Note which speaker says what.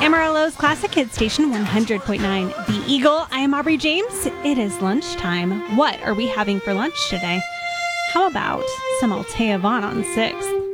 Speaker 1: Amarillo's Classic Hit Station 100.9 The Eagle. I am Aubrey James. It is lunchtime. What are we having for lunch today? How about some Altea Vaughn on 6th?